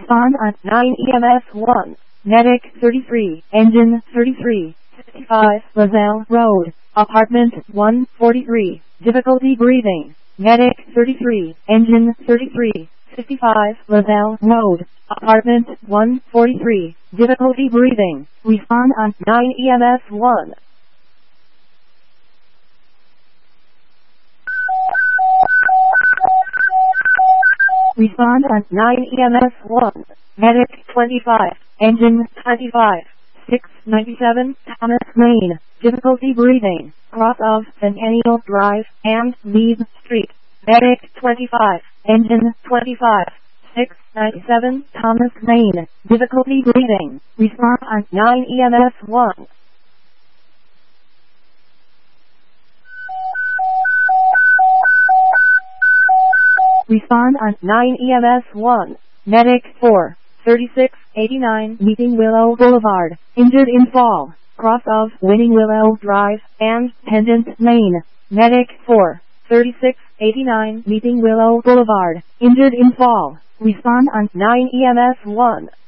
Respond on 9 EMS 1. Medic 33, Engine 33, 65, Lazelle Road, Apartment 143. Difficulty breathing. Medic 33, Engine 33, 55, Lazelle Road, Apartment 143. Difficulty breathing. Respond on 9 EMS 1. Respond on 9 EMS 1. Medic 25, Engine 25, 697, Thomas Lane. Difficulty breathing. Cross of Centennial Drive and Leeds Street. Medic 25, Engine 25, 697, Thomas Lane. Difficulty breathing. Respond on 9 EMS 1. Respond on 9 EMS 1. Medic 4, 3689 Meeting Willow Boulevard. Injured in fall. Cross of Winning Willow Drive and Pendant Lane. Medic 4, 3689 Meeting Willow Boulevard. Injured in fall. Respond on 9 EMS 1.